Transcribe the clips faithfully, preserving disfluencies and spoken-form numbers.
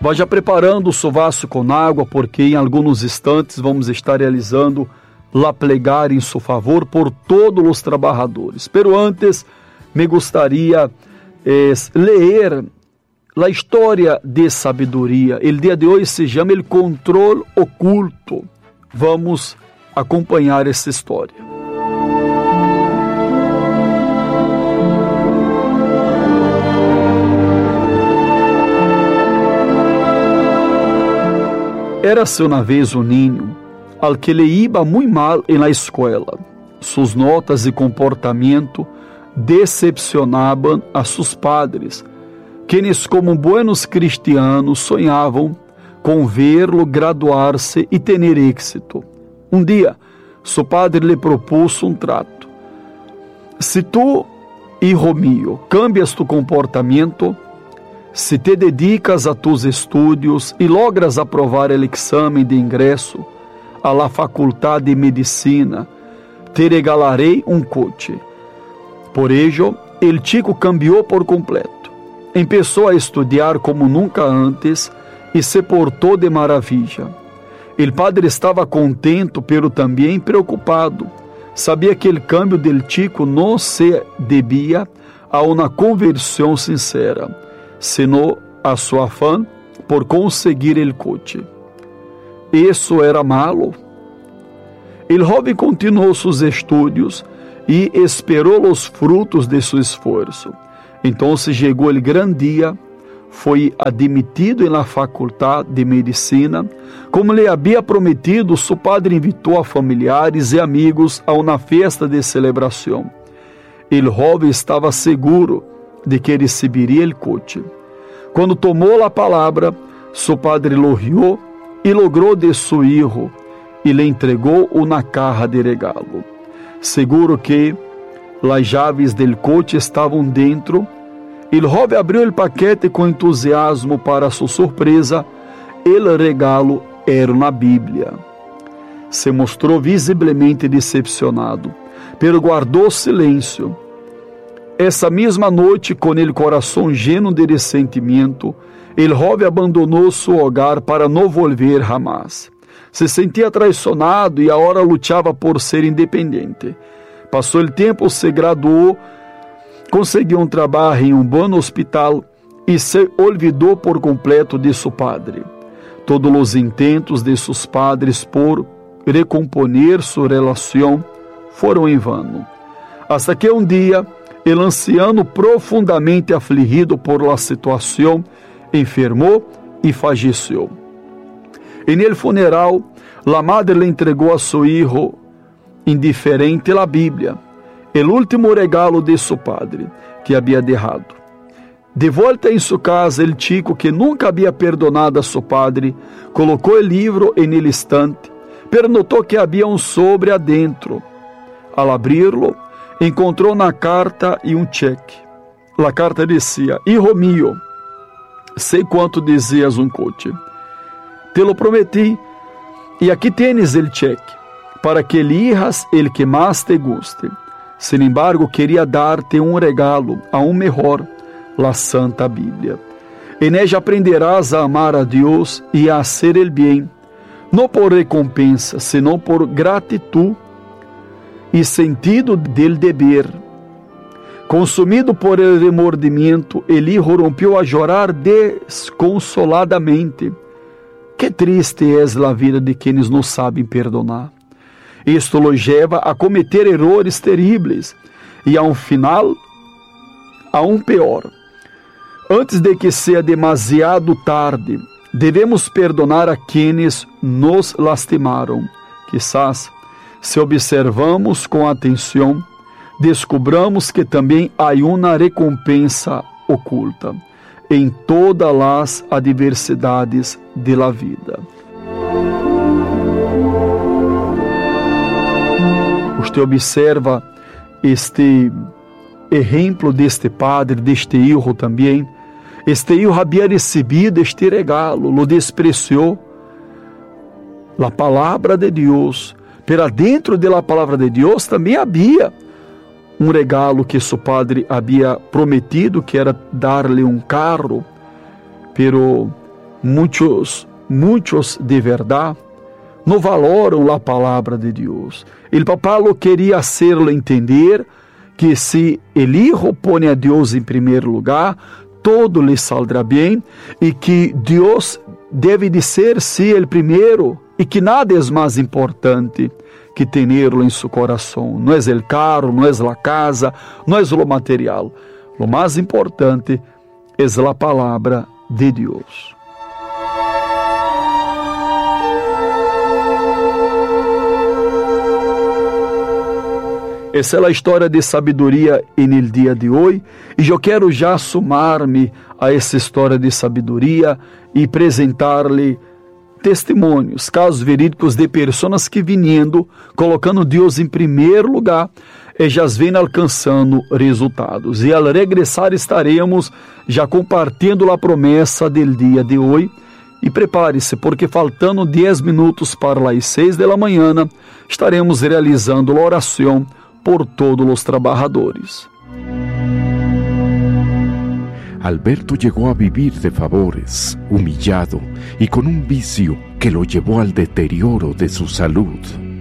Vá já preparando o seu vaso com água, porque em alguns instantes vamos estar realizando la plegária em seu favor por todos os trabalhadores. Pero antes, me gostaria eh, ler a história de sabedoria. O dia de hoje se chama El Control Oculto. Vamos acompanhar essa história. Era-se uma vez um ninho al que le iba muito mal na escola. Suas notas e comportamento decepcionavam a seus padres, quienes, como buenos cristianos, sonhavam com vê-lo graduar-se e ter êxito. Um dia, seu padre lhe propôs um trato. Se tu, hijo mío, cambias tu comportamento, se te dedicas a tus estudios e logras aprovar o exame de ingresso a la faculdade de medicina, te regalarei um coche. Por ello, el chico cambiou por completo. Começou a estudar como nunca antes e se portou de maravilha. O padre estava contento, pero também preocupado. Sabia que o cambio del chico não se debia a uma conversão sincera, senão a seu afã por conseguir el coche. Isso era malo. O jovem continuou seus estudos e esperou os frutos de seu esforço. Então chegou o grande dia, foi admitido na faculdade de medicina. Como lhe havia prometido, seu padre invitou a familiares e amigos a uma festa de celebração. O jovem estava seguro de que receberia o coche. Quando tomou a palavra, seu padre elogiou e logrou de seu filho e lhe entregou uma caja de regalo. Seguro que as chaves del coche estavam dentro. O jovem abriu o paquete com entusiasmo. Para sua surpresa, o regalo era uma Bíblia. Se mostrou visivelmente decepcionado, pero guardou silêncio. Essa mesma noite, com o coração lleno de ressentimento, o jovem abandonou seu hogar para não volver jamais. Se sentia traicionado e agora lutava por ser independente. Passou o tempo, se graduou, conseguiu um trabalho em um bom hospital e se olvidou por completo de seu padre. Todos os intentos de seus padres por recomponer sua relação foram em vano. Hasta que um dia, o anciano, profundamente afligido por la situação, enfermou e faleceu. E no funeral, a madre le entregou a seu filho indiferente a Bíblia, o último regalo de seu padre, que havia deixado. De volta em sua casa, o chico, que nunca havia perdonado a seu padre, colocou o livro em el estante, pero notou que havia um sobre adentro. Al abrirlo, encontrou na carta e um cheque. A carta dizia: Hijo mío, sei quanto deseas um coche. Te lo prometi, e aqui tienes el cheque, para que elijas el que mais te guste. Sin embargo, queria dar-te um regalo, aún melhor, la Santa Bíblia. En ella aprenderás a amar a Deus e a hacer el bien, não por recompensa, senão por gratitud e sentido del deber. Consumido por el remordimiento, el hijo rompió a llorar desconsoladamente. Que triste é a vida de quienes não sabem perdonar. Isto lo lleva a cometer errores terríveis e a um final, a um pior. Antes de que seja demasiado tarde, devemos perdonar a quienes nos lastimaram. Quizás, se observamos com atenção, descobramos que também há uma recompensa oculta em todas as adversidades de la vida. Você observa este exemplo deste padre, deste hijo também. Este hijo havia recebido este regalo, lo despreciou. A palavra de Deus, pero dentro da palavra de Deus também havia um regalo que seu padre havia prometido, que era dar-lhe um carro, pero muitos, muitos de verdade não valoram a palavra de Deus. O papá lo queria hacerlo entender que se el hijo pone a Deus em primeiro lugar, todo lhe saldrá bem, e que Deus deve de ser sim el primeiro, e que nada é mais importante que tenerlo em seu coração. Não é o carro, não é a casa, não é o material. O mais importante é a palavra de Deus. Essa é a história de sabedoria en el dia de hoje, e eu quero já sumar-me a essa história de sabedoria e apresentar-lhe testemunhos, casos verídicos de pessoas que vindo, colocando Deus em primeiro lugar, e já vêm alcançando resultados. E ao regressar estaremos já compartilhando a promessa del dia de hoje. E prepare-se, porque faltando dez minutos para as seis da manhã, estaremos realizando a oração por todos os trabalhadores. Alberto llegó a vivir de favores, humillado y con un vicio que lo llevó al deterioro de su salud.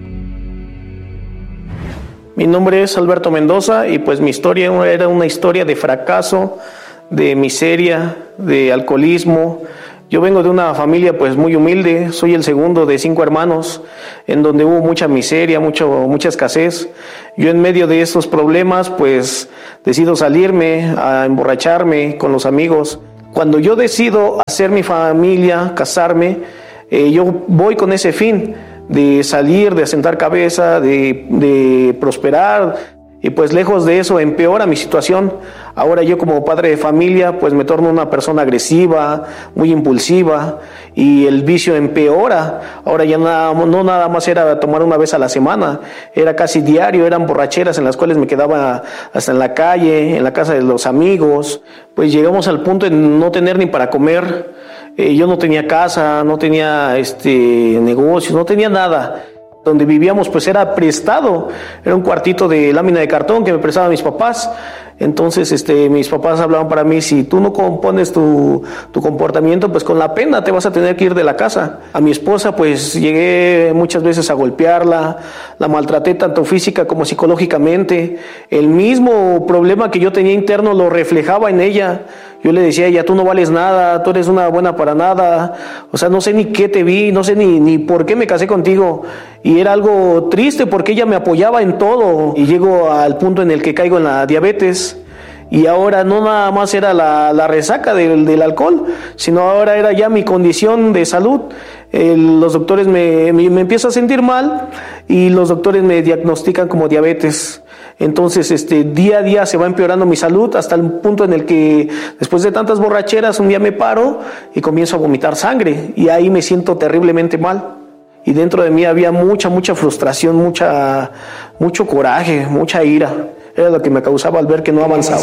Mi nombre es Alberto Mendoza y pues mi historia era una historia de fracaso, de miseria, de alcoholismo. Yo vengo de una familia pues muy humilde, soy el segundo de cinco hermanos, en donde hubo mucha miseria, mucho, mucha escasez. Yo en medio de estos problemas pues decido salirme a emborracharme con los amigos. Cuando yo decido hacer mi familia, casarme, eh, yo voy con ese fin de salir, de asentar cabeza, de, de prosperar. Y pues lejos de eso empeora mi situación. Ahora yo como padre de familia pues me torno una persona agresiva, muy impulsiva, y el vicio empeora. Ahora ya nada, no nada más era tomar una vez a la semana, era casi diario, eran borracheras en las cuales me quedaba hasta en la calle, en la casa de los amigos. Pues llegamos al punto de no tener ni para comer. Eh, yo no tenía casa, no tenía este negocios, no tenía nada. Donde vivíamos pues era prestado, era un cuartito de lámina de cartón que me prestaban mis papás. Entonces este, mis papás hablaban para mí, si tú no compones tu, tu comportamiento, pues con la pena te vas a tener que ir de la casa. A mi esposa pues llegué muchas veces a golpearla, la maltraté tanto física como psicológicamente. El mismo problema que yo tenía interno lo reflejaba en ella. Yo le decía a ella, tú no vales nada, tú eres una buena para nada, o sea, no sé ni qué te vi, no sé ni, ni por qué me casé contigo. Y era algo triste porque ella me apoyaba en todo. Y llego al punto en el que caigo en la diabetes. Y ahora no nada más era la, la resaca del, del alcohol, sino ahora era ya mi condición de salud. El, los doctores me, me, me empiezo a sentir mal y los doctores me diagnostican como diabetes. Entonces, este, día a día se va empeorando mi salud hasta el punto en el que después de tantas borracheras un día me paro y comienzo a vomitar sangre y ahí me siento terriblemente mal. Y dentro de mí había mucha, mucha frustración, mucha, mucho coraje, mucha ira. Era lo que me causaba al ver que no avanzaba.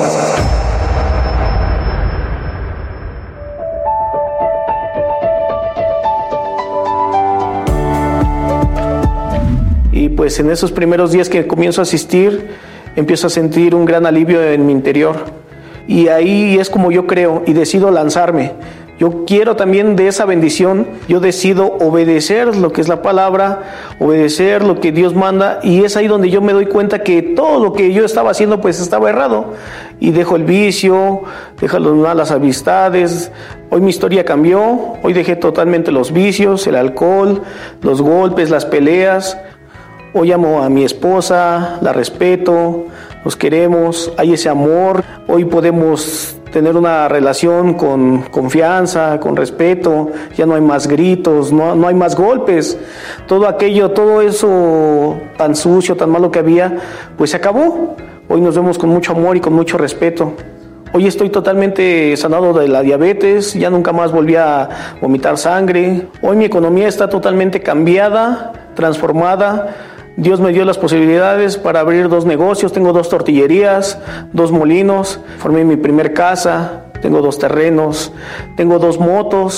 Y pues en esos primeros días que comienzo a asistir, empiezo a sentir un gran alivio en mi interior. Y ahí es como yo creo y decido lanzarme. Yo quiero también de esa bendición, yo decido obedecer lo que es la palabra, obedecer lo que Dios manda, y es ahí donde yo me doy cuenta que todo lo que yo estaba haciendo pues estaba errado, y dejo el vicio, dejo las malas amistades. Hoy mi historia cambió, hoy dejé totalmente los vicios, el alcohol, los golpes, las peleas. Hoy amo a mi esposa, la respeto, nos queremos, hay ese amor. Hoy podemos tener una relación con confianza, con respeto, ya no hay más gritos, no, no hay más golpes. Todo aquello, todo eso tan sucio, tan malo que había, pues se acabó. Hoy nos vemos con mucho amor y con mucho respeto. Hoy estoy totalmente sanado de la diabetes, ya nunca más volví a vomitar sangre. Hoy mi economía está totalmente cambiada, transformada. Dios me dio las posibilidades para abrir dos negocios, tengo dos tortillerías, dos molinos, formé mi primer casa, tengo dos terrenos, tengo dos motos.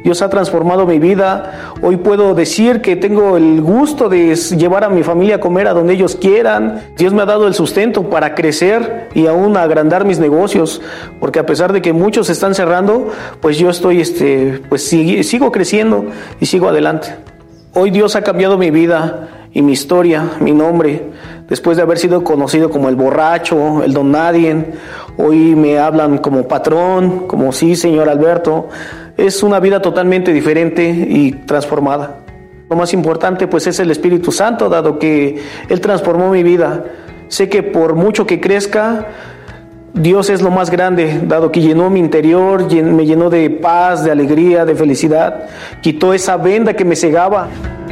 Dios ha transformado mi vida. Hoy puedo decir que tengo el gusto de llevar a mi familia a comer a donde ellos quieran. Dios me ha dado el sustento para crecer y aún agrandar mis negocios, porque a pesar de que muchos están cerrando, pues yo estoy, este, pues sigo, sigo creciendo y sigo adelante. Hoy Dios ha cambiado mi vida y mi historia, mi nombre. Después de haber sido conocido como el borracho, el don nadie, hoy me hablan como patrón, como sí, señor Alberto. Es una vida totalmente diferente y transformada. Lo más importante pues es el Espíritu Santo, dado que Él transformó mi vida. Sé que por mucho que crezca, Dios es lo más grande, dado que llenó mi interior, me llenó de paz, de alegría, de felicidad. Quitó esa venda que me cegaba.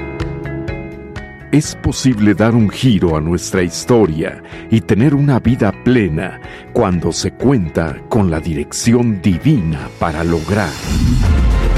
Es posible dar un giro a nuestra historia y tener una vida plena cuando se cuenta con la dirección divina para lograr.